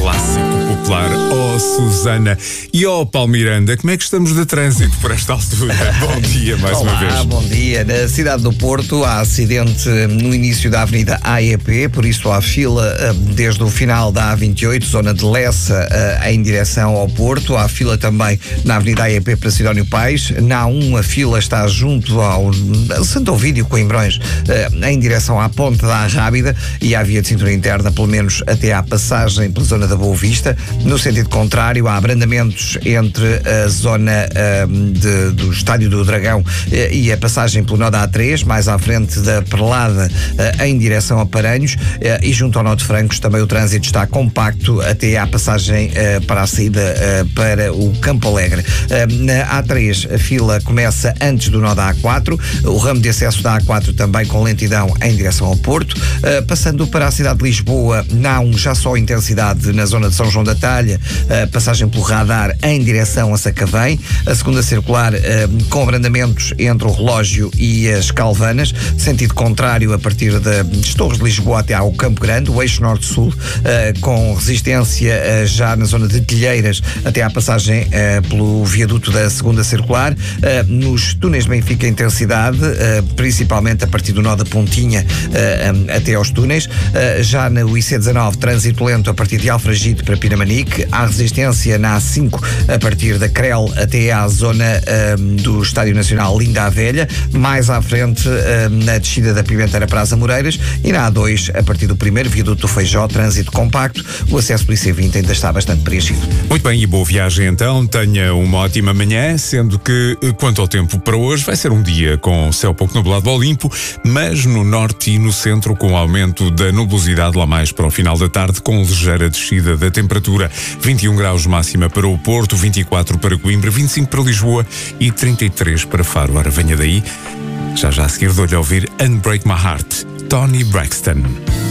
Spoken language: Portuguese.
clássico popular. Oh, Susana e oh, Paulo Miranda, como é que estamos de trânsito por esta altura? Bom dia mais uma vez. Bom dia. Na cidade do Porto há acidente no início da Avenida AEP, por isso há fila desde o final da A28, zona de Lessa, em direção ao Porto. Há fila também na Avenida AEP para Sidónio Pais. Na A1 a fila está junto ao Santo Ovídio, Coimbrões, em direção à Ponte da Arrábida, e à via de cintura interna, pelo menos até à passagem pela zona da Boa Vista. No sentido contrário, há abrandamentos entre a zona do Estádio do Dragão e a passagem pelo nó da A3, mais à frente da Perlada, em direção a Paranhos, e junto ao nó de Francos também o trânsito está compacto até à passagem para a saída para o Campo Alegre. Na A3 a fila começa antes do nó da A4, o ramo de acesso da A4 também com lentidão em direção ao Porto. Passando para a cidade de Lisboa, na A1 já só intensidade na zona de São João da Talha, passagem pelo radar em direção a Sacavém, a segunda circular com abrandamentos entre o Relógio e as Calvanas, sentido contrário a partir das Torres de Lisboa até ao Campo Grande, o eixo norte-sul, com resistência já na zona de Telheiras até à passagem pelo viaduto da segunda circular. Nos túneis de Benfica, intensidade, principalmente a partir do nó da Pontinha até aos túneis. Já no IC19, trânsito lento a partir de Alfragide para Pinamanique. Há resistência na A5 a partir da Crel até à zona do Estádio Nacional Linda a Velha. Mais à frente, na descida da Pimenteira para as Amoreiras. E na A2, a partir do primeiro viaduto do Feijó, trânsito compacto. O acesso do IC20 ainda está bastante preenchido. Muito bem, e boa viagem então. Tenha uma ótima manhã, sendo que, quanto ao tempo para hoje, vai ser um dia com céu pouco nublado ao limpo, mas no norte e no centro com aumento da nubosidade lá mais para o final da tarde, com ligeira descida da temperatura. 21 graus máxima para o Porto, 24 para Coimbra, 25 para Lisboa e 33 para Faro. Ora, venha daí. Já a seguir dou-lhe a ouvir Unbreak My Heart, Toni Braxton.